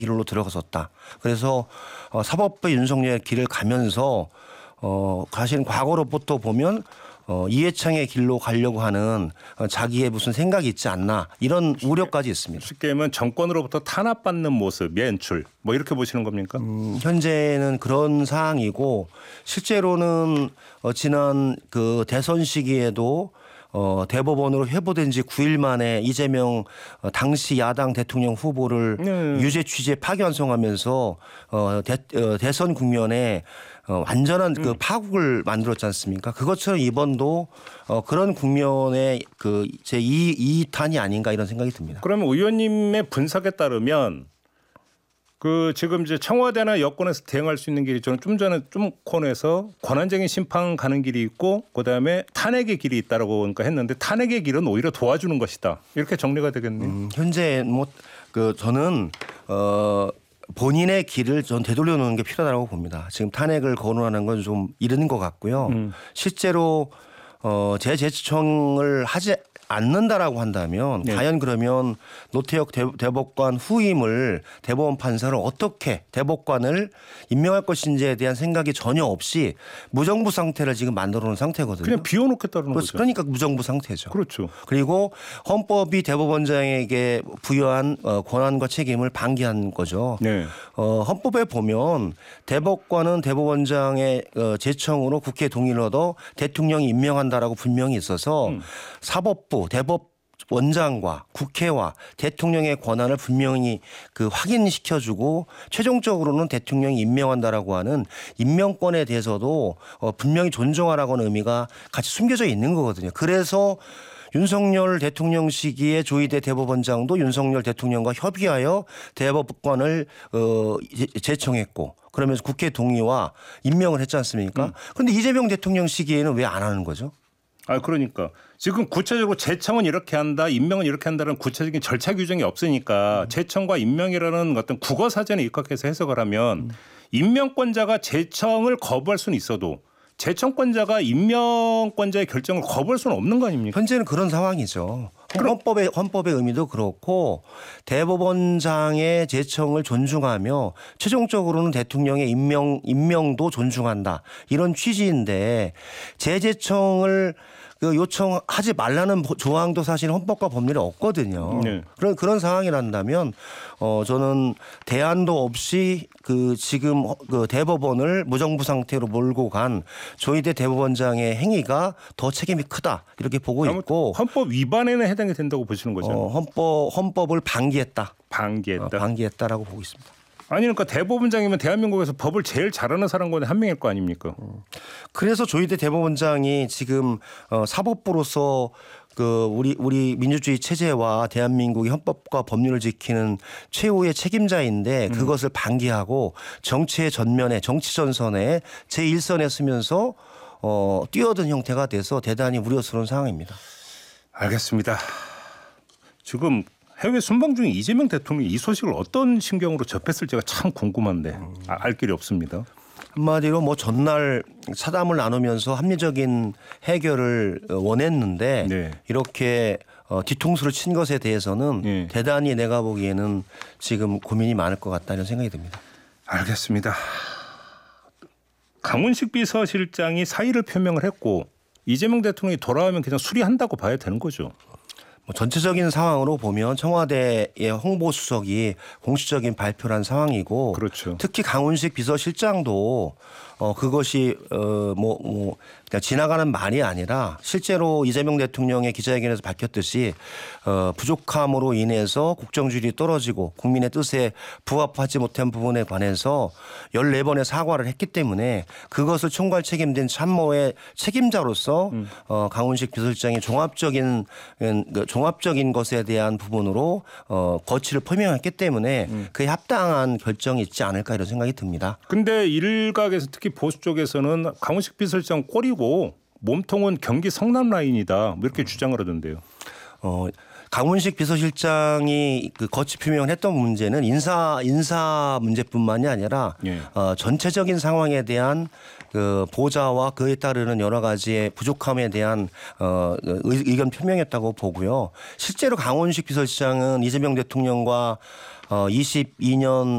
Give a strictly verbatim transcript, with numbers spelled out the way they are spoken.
길로 들어갔었다. 그래서 어, 사법부의 윤석열의 길을 가면서 어, 사실 과거로부터 보면 어, 이해창의 길로 가려고 하는 어, 자기의 무슨 생각이 있지 않나 이런 우려까지 있습니다. 쉽게 하면 정권으로부터 탄압받는 모습, 연출 뭐 이렇게 보시는 겁니까? 음, 현재는 그런 상황이고 실제로는 어, 지난 그 대선 시기에도 어, 대법원으로 회부된 지 구 일 만에 이재명 어, 당시 야당 대통령 후보를 네. 유죄 취재 파기환송하면서 어, 대, 어, 대선 국면에 어, 완전한 그 파국을 만들었지 않습니까? 그것처럼 이번도 어, 그런 국면의 그 제 이 탄이 아닌가 이런 생각이 듭니다. 그러면 의원님의 분석에 따르면 그 지금 이제 청와대나 여권에서 대응할 수 있는 길이 저는 좀 전에 좀 코너에서 권한적인 심판 가는 길이 있고 그다음에 탄핵의 길이 있다라고 그러니까 했는데 탄핵의 길은 오히려 도와주는 것이다. 이렇게 정리가 되겠네요. 음, 현재 뭐 그 저는 어 본인의 길을 전 되돌려 놓는 게 필요하다고 봅니다. 지금 탄핵을 거론하는 건 좀 이른 것 같고요. 음. 실제로 어 재제청을 하지 않는다라고 한다면 네. 과연 그러면 노태혁 대, 대법관 후임을 대법원 판사를 어떻게 대법관을 임명할 것인지에 대한 생각이 전혀 없이 무정부 상태를 지금 만들어 놓은 상태거든요. 그냥 비워놓겠다는 거죠. 그러니까 무정부 상태죠. 그렇죠. 그리고 헌법이 대법원장에게 부여한 권한과 책임을 방기한 거죠. 네. 어, 헌법에 보면 대법관은 대법원장의 제청으로 국회 동의를 얻어 대통령이 임명한다라고 분명히 있어서 음. 사법부 대법원장과 국회와 대통령의 권한을 분명히 그 확인시켜주고 최종적으로는 대통령이 임명한다라고 하는 임명권에 대해서도 어 분명히 존중하라고는 의미가 같이 숨겨져 있는 거거든요. 그래서 윤석열 대통령 시기에 조희대 대법원장도 윤석열 대통령과 협의하여 대법관을 어 제청했고 그러면서 국회 동의와 임명을 했지 않습니까? 그런데 음. 이재명 대통령 시기에는 왜 안 하는 거죠? 아 그러니까 지금 구체적으로 제청은 이렇게 한다, 임명은 이렇게 한다는 구체적인 절차 규정이 없으니까 음. 제청과 임명이라는 어떤 국어 사전에 입각해서 해석을 하면 음. 임명권자가 제청을 거부할 수는 있어도 제청권자가 임명권자의 결정을 거부할 수는 없는 거 아닙니까? 현재는 그런 상황이죠. 헌법의 헌법의 의미도 그렇고 대법원장의 제청을 존중하며 최종적으로는 대통령의 임명 임명도 존중한다 이런 취지인데 재제청을 그 요청하지 말라는 조항도 사실 헌법과 법률에 없거든요. 네. 그런 그런 상황이란다면 어 저는 대안도 없이 그 지금 그 대법원을 무정부 상태로 몰고 간 조희대 대법원장의 행위가 더 책임이 크다 이렇게 보고 있고 헌법 위반에는 해당이 된다고 보시는 거죠. 어, 헌법 헌법을 방기했다. 방기했다. 어, 방기했다라고 보고 있습니다. 아니 그러니까 대법원장이면 대한민국에서 법을 제일 잘하는 사람 가운데 한 명일 거 아닙니까? 그래서 조희대 대법원장이 지금 어, 사법부로서 그 우리 우리 민주주의 체제와 대한민국의 헌법과 법률을 지키는 최후의 책임자인데 음. 그것을 방기하고 정치의 전면에 정치 전선에 제일 선에 서면서 어, 뛰어든 형태가 돼서 대단히 우려스러운 상황입니다. 알겠습니다. 지금 해외 순방 중에 이재명 대통령이 이 소식을 어떤 심경으로 접했을지가 참 궁금한데 알 길이 없습니다. 한마디로 뭐 전날 사담을 나누면서 합리적인 해결을 원했는데 네. 이렇게 뒤통수를 친 것에 대해서는 네. 대단히 내가 보기에는 지금 고민이 많을 것 같다는 생각이 듭니다. 알겠습니다. 강훈식 비서실장이 사의를 표명을 했고 이재명 대통령이 돌아오면 그냥 수리한다고 봐야 되는 거죠. 뭐 전체적인 상황으로 보면 청와대의 홍보수석이 공식적인 발표를 한 상황이고 그렇죠. 특히 강훈식 비서실장도 어 그것이 어뭐 뭐 그냥 지나가는 말이 아니라 실제로 이재명 대통령의 기자회견에서 밝혔듯이 어 부족함으로 인해서 국정주의이 떨어지고 국민의 뜻에 부합하지 못한 부분에 관해서 열네 번의 사과를 했기 때문에 그것을 총괄 책임진 참모의 책임자로서 음. 어 강훈식 비서실장이 종합적인 그 종합적인 것에 대한 부분으로 어 거취를 표명했기 때문에 음. 그에 합당한 결정이 있지 않을까 이런 생각이 듭니다. 근데 일각에서 특히 보수 쪽에서는 강훈식 비서실장 꼬리고 몸통은 경기 성남 라인이다 이렇게 주장을 하던데요. 어 강훈식 비서실장이 그 거취 표명을 했던 문제는 인사 인사 문제뿐만이 아니라 예. 어, 전체적인 상황에 대한 그 보좌와 그에 따르는 여러 가지의 부족함에 대한 어, 의, 의견 표명이었다고 보고요. 실제로 강훈식 비서실장은 이재명 대통령과 어, 이십이 년